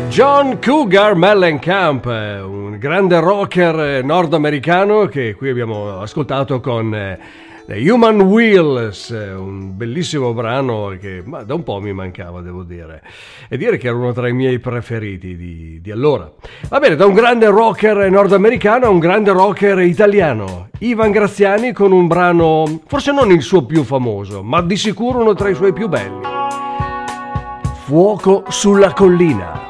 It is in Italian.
John Cougar Mellencamp, un grande rocker nordamericano che qui abbiamo ascoltato con The Human Wheels, un bellissimo brano che da un po' mi mancava, devo dire, e dire che era uno tra i miei preferiti di allora. Va bene, da un grande rocker nordamericano a un grande rocker italiano, Ivan Graziani, con un brano forse non il suo più famoso, ma di sicuro uno tra i suoi più belli, Fuoco sulla collina.